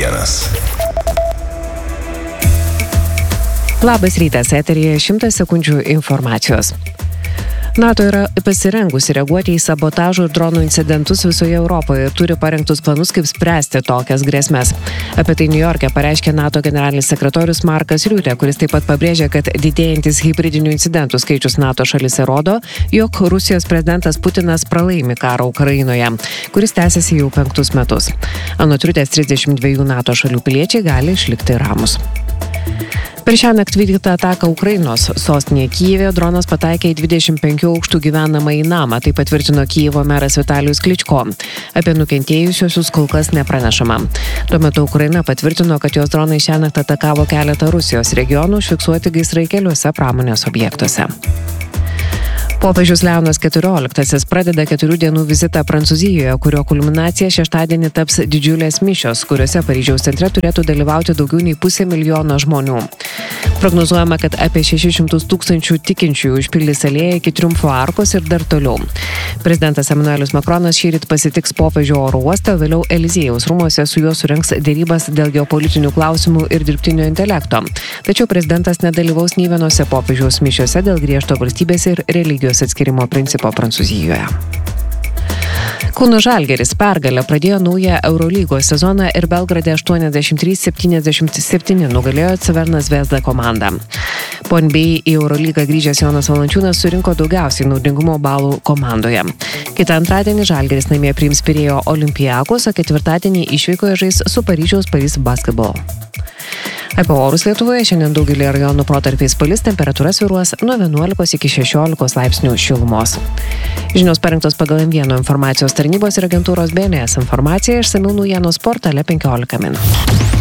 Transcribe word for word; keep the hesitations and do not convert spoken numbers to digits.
vienas. Labas rytas, eteryje šimtas sekundžių informacijos. NATO yra pasirengusi reaguoti į sabotažo ir dronų incidentus visoje Europoje ir turi parengtus planus, kaip spręsti tokias grėsmes. Apie tai Niujorke pareiškė NATO generalinis sekretorius Markas Riutė, kuris taip pat pabrėžė, kad didėjantis hibridinių incidentų skaičius NATO šalyse rodo, jog Rusijos prezidentas Putinas pralaimi karą Ukrainoje, kuris tęsiasi jau penktus metus. Anot Riutės, trisdešimt dviejų NATO šalių piliečiai gali išlikti ramūs. Per šią naktį vykdytą ataką Ukrainos sostinėje Kijeve dronas pataikė į dvidešimt penkių aukštų gyvenamąjį namą, tai patvirtino Kijevo meras Vitalijus Kličko. Apie nukentėjusiuosius kol kas nepranešama. Tuo metu Ukraina patvirtino, kad jos dronai šią naktį atakavo keletą Rusijos regionų, užfiksuoti gaisrai keliuose pramonės objektuose. Popiežius Leonas keturioliktasis pradeda keturių dienų vizitą Prancūzijoje, kurio kulminacija šeštadienį taps didžiulės mišios, kuriuose Paryžiaus centre turėtų dalyvauti daugiau nei pusė milijono žmonių. Prognozuojama, kad apie šešis šimtus tūkstančių tikinčiųjų užpildys alėją iki Triumfo arkos ir dar toliau. Prezidentas Emanuelis Makronas šįryt pasitiks popiežių oro uoste, vėliau Eliziejaus rūmuose su juo surengs dėrybas dėl geopolitinių klausimų ir dirbtinio intelekto. Tačiau prezidentas nedalyvaus nei vienose popiežiaus mišiose dėl griežto valstybės ir religijos atskirimo principo Prancūzijoje. Kauno Žalgiris pergalę pradėjo naują Eurolygos sezoną ir Belgrade aštuoniasdešimt trys septyniasdešimt septyni nugalėjo Crvena Zvezda komandą. Po N B A į Eurolygą grįžęs Jonas Valančiūnas surinko daugiausiai naudingumo balų komandoje. Kitą antradienį Žalgiris namie priims Pirėjo Olympiakos, o ketvirtadienį išvykoje žais su Paryžiaus Paris Basketball. Apie orus Lietuvoje šiandien daugelį rajonų protarpiais palis, temperatūra svyruos nuo vienuolikos iki šešiolikos laipsnių šilumos. Žinios parengtos pagal M vienas informacijos tarnybos ir agentūros B N S informaciją, išsamiau naujienos portale penkiolika min.